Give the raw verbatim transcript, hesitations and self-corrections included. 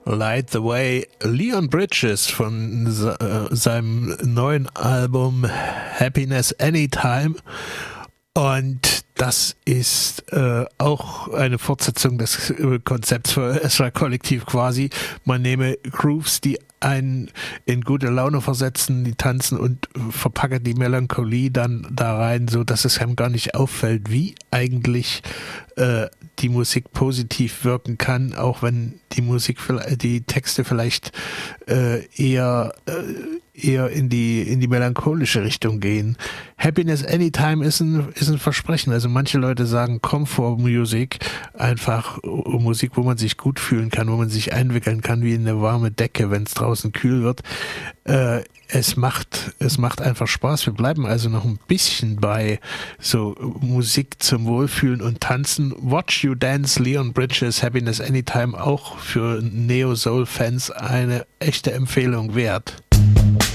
Light the Way, Leon Bridges von äh, seinem neuen Album Happiness Anytime. Und das ist äh, auch eine Fortsetzung des äh, Konzepts für Ezra Kollektiv quasi. Man nehme Grooves, die einen in gute Laune versetzen, die tanzen und verpacke die Melancholie dann da rein, so dass es einem gar nicht auffällt, wie eigentlich äh, die Musik positiv wirken kann, auch wenn die Musik, die Texte vielleicht äh, eher äh, eher in die in die melancholische Richtung gehen. Happiness Anytime ist ein ist ein Versprechen. Also manche Leute sagen Comfort Music, einfach Musik, wo man sich gut fühlen kann, wo man sich einwickeln kann wie in eine warme Decke, wenn es draußen kühl wird. Äh, es macht es macht einfach Spaß. Wir bleiben also noch ein bisschen bei so Musik zum Wohlfühlen und Tanzen. Watch You Dance, Leon Bridges, Happiness Anytime, auch für Neo-Soul-Fans eine echte Empfehlung wert.